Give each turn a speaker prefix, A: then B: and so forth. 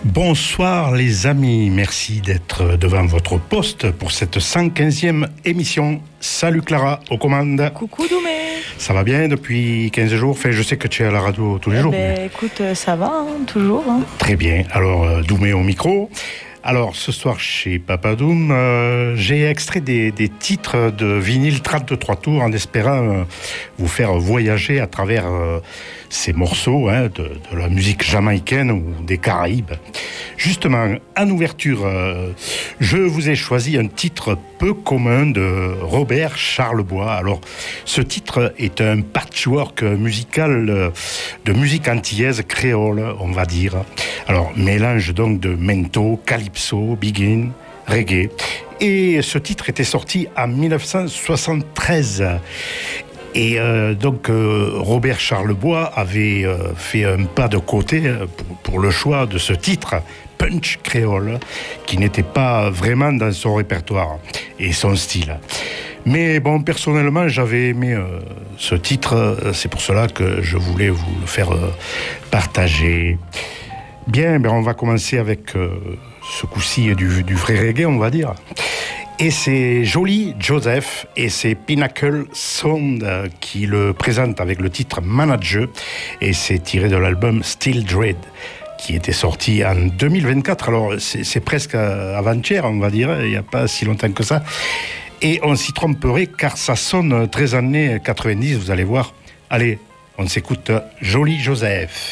A: Bonsoir les amis, merci d'être devant votre poste pour cette 115e émission. Salut Clara, aux commandes.
B: Coucou Doumé.
A: Ça va bien depuis 15 jours? Enfin, je sais que tu es à la radio tous les jours.
B: Mais... Écoute, ça va, toujours.
A: Très bien, alors Doumé au micro. Alors, ce soir, chez Papadoum, j'ai extrait des titres de vinyle 33 tours en espérant vous faire voyager à travers ces morceaux de la musique jamaïcaine ou des Caraïbes. Justement, en ouverture, je vous ai choisi un titre peu commun de Robert Charlebois. Alors, ce titre est un patchwork musical de musique antillaise créole, on va dire. Alors, mélange donc de mento, calypso, biguine, reggae. Et ce titre était sorti en 1973. Et Robert Charlebois avait fait un pas de côté pour le choix de ce titre, punch créole, qui n'était pas vraiment dans son répertoire et son style. Mais bon, personnellement, j'avais aimé ce titre, c'est pour cela que je voulais vous le faire partager. Bien, on va commencer avec ce coup-ci du vrai reggae, on va dire. Et c'est Jolly Joseph et c'est Pinnacle Sound qui le présentent avec le titre Manager. Et c'est tiré de l'album Still Dread, qui était sorti en 2024. Alors, c'est presque avant-hier, on va dire, il n'y a pas si longtemps que ça. Et on s'y tromperait car ça sonne très années 90, vous allez voir. Allez, on s'écoute Jolly Joseph.